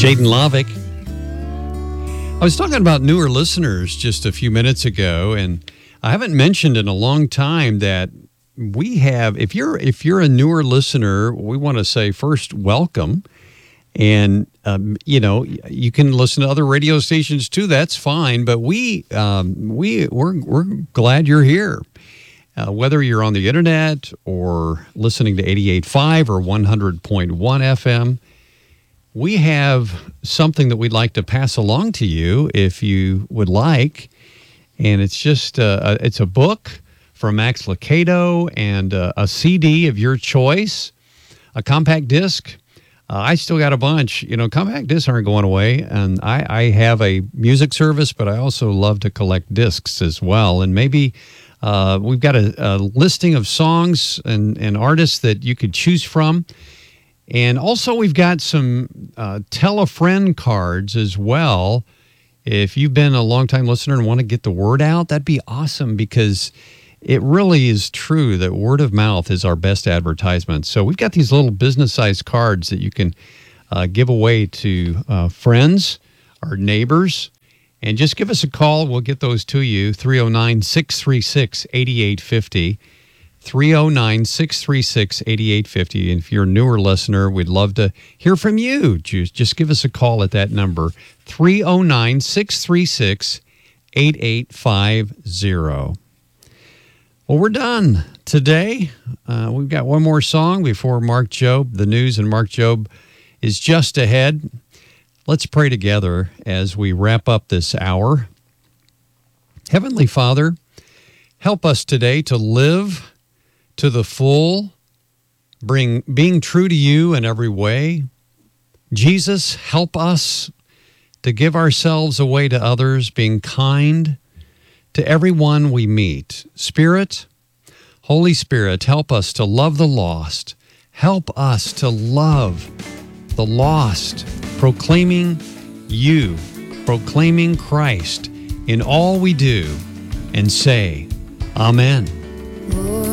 Jaden Lovick. I was talking about newer listeners just a few minutes ago, and I haven't mentioned in a long time that we have, if you're a newer listener, we want to say first, welcome. And, you can listen to other radio stations too. That's fine. But we're glad you're here. Whether you're on the internet or listening to 88.5 or 100.1 FM, we have something that we'd like to pass along to you if you would like. And it's just, it's a book from Max Lucado and a CD of your choice, a compact disc. I still got a bunch. Compact discs aren't going away. And I have a music service, but I also love to collect discs as well. And maybe we've got a listing of songs and artists that you could choose from. And also we've got some Tell a Friend cards as well. If you've been a longtime listener and want to get the word out, that'd be awesome, because it really is true that word of mouth is our best advertisement. So we've got these little business-sized cards that you can give away to friends or neighbors. And just give us a call. We'll get those to you, 309-636-8850. 309-636-8850. And if you're a newer listener, we'd love to hear from you. Just give us a call at that number, 309-636-8850. Well, we're done today. We've got one more song before Mark Jobe. The news and Mark Jobe is just ahead. Let's pray together as we wrap up this hour. Heavenly Father, help us today to live to the full, being true to you in every way. Jesus, help us to give ourselves away to others, being kind to everyone we meet. Spirit, Holy Spirit, help us to love the lost. Help us to love the lost, proclaiming you, proclaiming Christ in all we do, and say, Amen.